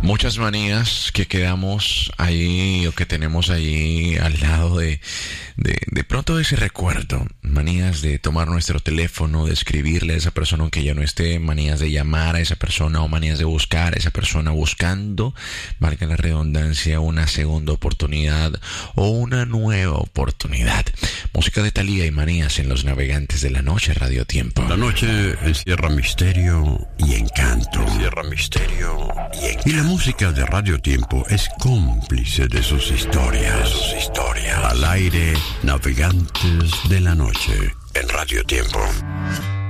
Muchas manías que quedamos ahí o que tenemos ahí al lado de pronto ese recuerdo. Manías de tomar nuestro teléfono, de escribirle a esa persona aunque ya no esté, manías de llamar a esa persona o manías de buscar a esa persona buscando, valga la redundancia, una segunda oportunidad o una nueva oportunidad. Música de Thalía y manías en Los Navegantes de la Noche, Radio Tiempo. La noche encierra misterio y encanto. Y la música de Radio Tiempo es cómplice de sus historias. Al aire, Navegantes de la Noche en Radio Tiempo.